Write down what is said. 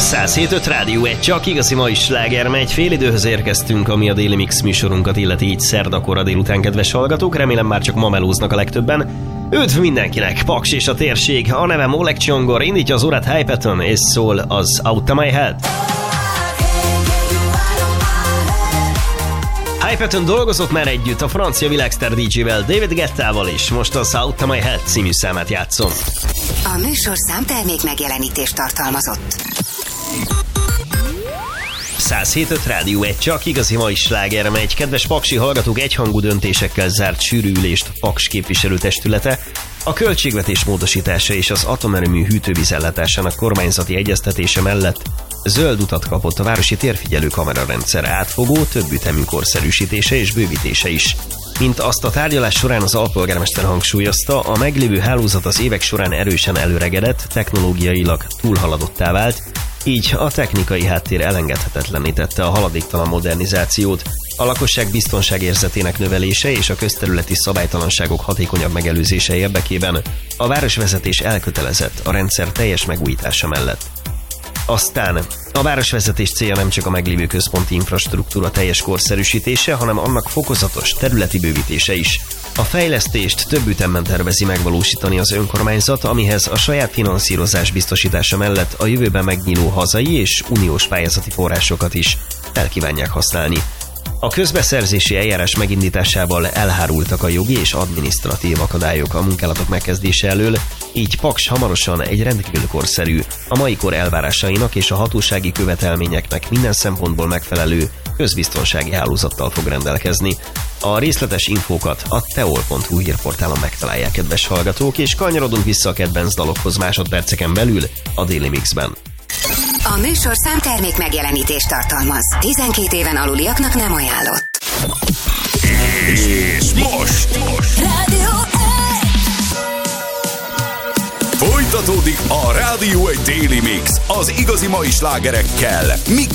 107.5 Rádió, egy csak igazi mai sláger megy. Fél időhöz érkeztünk, ami a Daily Mix műsorunkat illeti, így szerdakora délután, kedves hallgatók. Remélem már csak ma melóznak a legtöbben. Üdv mindenkinek, Paks és a térség. A nevem Oleg Csongor, indítja az órát Hypeton, és szól az Out of My Head. Hypeton dolgozott már együtt a francia világsztár DJ-vel, David Guettával, és most az Out of My Head című számát játszom. A műsorszám termék megjelenítést tartalmazott. 107.5 Rádió, egy csak igazi mai sláger megy. Kedves paksi hallgatók, egyhangú döntésekkel zárt sűrű ülést Paks képviselőtestülete a költségvetés módosítása és az atomerőmű hűtővízellátásának kormányzati egyeztetése mellett zöld utat kapott a városi térfigyelő kamerarendszer átfogó, több ütemű korszerűsítése és bővítése is. Mint azt a tárgyalás során az alpolgármester hangsúlyozta, a meglévő hálózat az évek során erősen előregedett, technológiailag túlhaladottá vált, így a technikai háttér elengedhetetlenné tette a haladéktalan modernizációt, a lakosság biztonságérzetének növelése és a közterületi szabálytalanságok hatékonyabb megelőzése érdekében a városvezetés elkötelezett a rendszer teljes megújítása mellett. Aztán a városvezetés célja nem csak a meglévő központi infrastruktúra teljes korszerűsítése, hanem annak fokozatos területi bővítése is. A fejlesztést több ütemben tervezi megvalósítani az önkormányzat, amihez a saját finanszírozás biztosítása mellett a jövőben megnyíló hazai és uniós pályázati forrásokat is el kívánják használni. A közbeszerzési eljárás megindításával elhárultak a jogi és adminisztratív akadályok a munkálatok megkezdése elől, így Paks hamarosan egy rendkívül korszerű, a mai kor elvárásainak és a hatósági követelményeknek minden szempontból megfelelő közbiztonsági hálózattal fog rendelkezni. A részletes infókat a teol.hu hírportálon megtalálják, kedves hallgatók, és kanyarodunk vissza a kedvenc dalokhoz másodperceken belül a Daily Mixben. A műsorszám termék megjelenítést tartalmaz. 12 éven aluliaknak nem ajánlott. És most Rádió 1! Folytatódik a Rádió 1 Daily Mix az igazi mai slágerekkel, mix